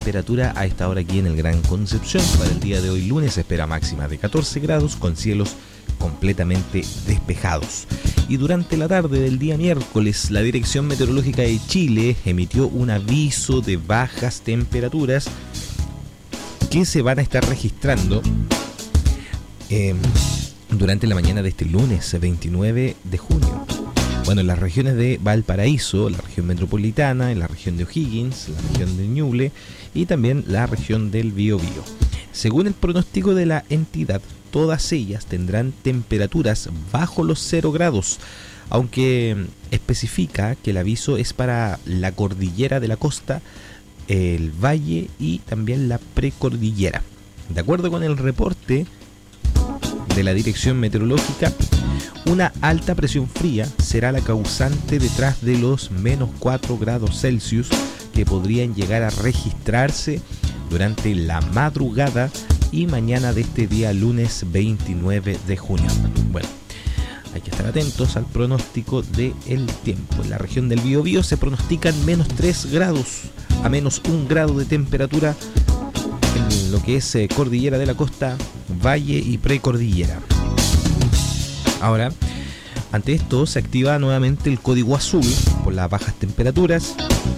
temperatura a esta hora aquí en el Gran Concepción. Para el día de hoy lunes se espera máxima de 14 grados con cielos completamente despejados. Y durante la tarde del día miércoles, la Dirección Meteorológica de Chile emitió un aviso de bajas temperaturas que se van a estar registrando durante la mañana de este lunes 29 de junio. Bueno, en las regiones de Valparaíso, la región metropolitana, en la región de O'Higgins, la región de Ñuble y también la región del Biobío. Según el pronóstico de la entidad, todas ellas tendrán temperaturas bajo los 0 grados, aunque especifica que el aviso es para la cordillera de la costa, el valle y también la precordillera. De acuerdo con el reporte de la Dirección Meteorológica, una alta presión fría será la causante detrás de los menos 4 grados Celsius que podrían llegar a registrarse durante la madrugada y mañana de este día lunes 29 de junio. Bueno, hay que estar atentos al pronóstico del tiempo. En la región del Biobío se pronostican menos 3 grados a menos 1 grado de temperatura en lo que es cordillera de la costa, valle y precordillera. Ahora, ante esto se activa nuevamente el código azul por las bajas temperaturas.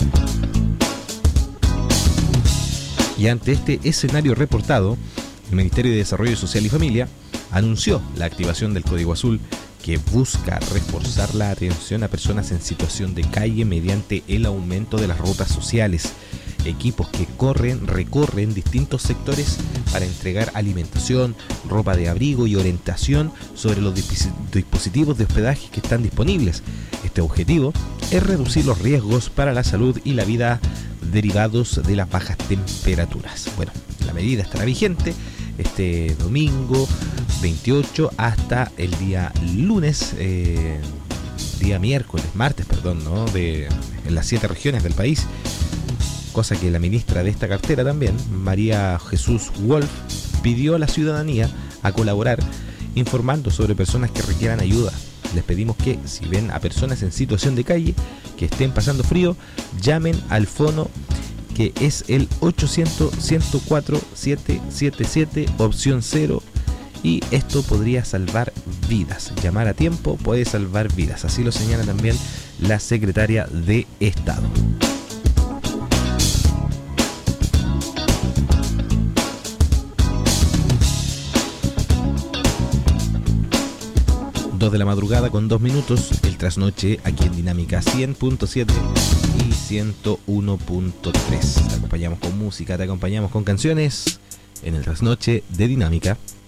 Y ante este escenario reportado, el Ministerio de Desarrollo Social y Familia anunció la activación del código azul que busca reforzar la atención a personas en situación de calle mediante el aumento de las rutas sociales, equipos que recorren distintos sectores para entregar alimentación, ropa de abrigo y orientación sobre los dispositivos de hospedaje que están disponibles. Este objetivo es reducir los riesgos para la salud y la vida derivados de las bajas temperaturas. Bueno, la medida estará vigente este domingo 28 hasta el día lunes, martes, ¿no? En las 7 regiones del país. Cosa que la ministra de esta cartera también, María Jesús Wolf, pidió a la ciudadanía a colaborar informando sobre personas que requieran ayuda. Les pedimos que, si ven a personas en situación de calle que estén pasando frío, llamen al fono que es el 800-104-777, opción 0, y esto podría salvar vidas. Llamar a tiempo puede salvar vidas, así lo señala también la secretaria de Estado. De la madrugada con 2 minutos, el trasnoche aquí en Dinámica 100.7 y 101.3. Te acompañamos con música, te acompañamos con canciones en el trasnoche de Dinámica.